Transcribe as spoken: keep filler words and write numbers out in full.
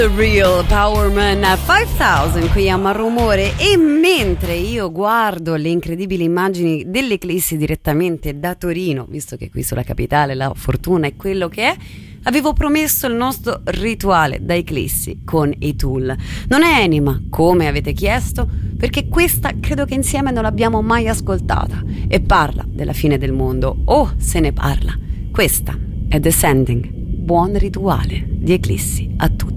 Real Powerman cinquemila qui a Marrumore. E mentre io guardo le incredibili immagini dell'eclissi direttamente da Torino, visto che qui sulla capitale la fortuna è quello che è, avevo promesso il nostro rituale da eclissi con i Tool. Non è Anima, come avete chiesto, perché questa credo che insieme non l'abbiamo mai ascoltata e parla della fine del mondo, o se ne parla. Questa è Descending. Buon rituale di eclissi a tutti.